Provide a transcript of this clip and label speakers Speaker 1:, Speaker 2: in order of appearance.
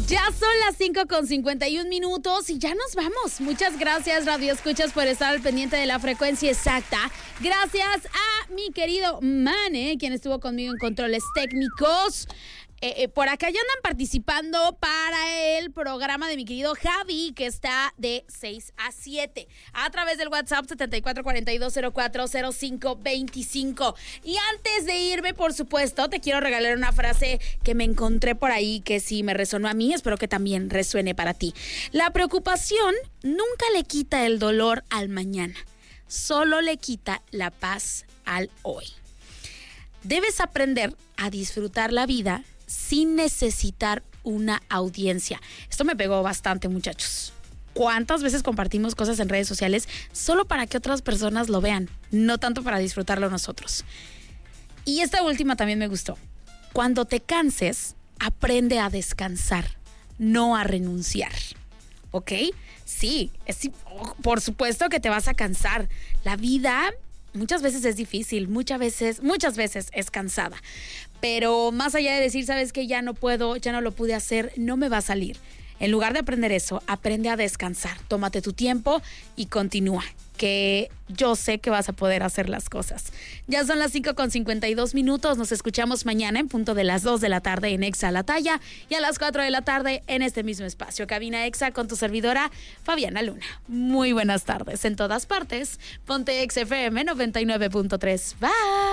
Speaker 1: Ya son las 5:51 y ya nos vamos. Muchas gracias, Radio Escuchas, por estar al pendiente de la frecuencia exacta. Gracias a mi querido Mane, quien estuvo conmigo en controles técnicos. Por acá ya andan participando para el programa de mi querido Javi, que está de 6 a 7, a través del WhatsApp 7442040525. Y antes de irme, por supuesto, te quiero regalar una frase que me encontré por ahí, que sí me resonó a mí, espero que también resuene para ti. La preocupación nunca le quita el dolor al mañana, solo le quita la paz al hoy. Debes aprender a disfrutar la vida sin necesitar una audiencia. Esto me pegó bastante, muchachos. ¿Cuántas veces compartimos cosas en redes sociales solo para que otras personas lo vean, no tanto para disfrutarlo nosotros? Y esta última también me gustó. Cuando te canses, aprende a descansar, no a renunciar. ¿Ok? Sí, por supuesto que te vas a cansar. La vida muchas veces es difícil, muchas veces es cansada. Pero más allá de decir, sabes que ya no puedo, ya no lo pude hacer, no me va a salir. En lugar de aprender eso, aprende a descansar. Tómate tu tiempo y continúa, que yo sé que vas a poder hacer las cosas. Ya son las 5:52. Nos escuchamos mañana en punto de las 2 de la tarde en Exa La Talla y a las 4 de la tarde en este mismo espacio. Cabina Exa con tu servidora Fabiana Luna. Muy buenas tardes en todas partes. Ponte Exa FM 99.3. Bye.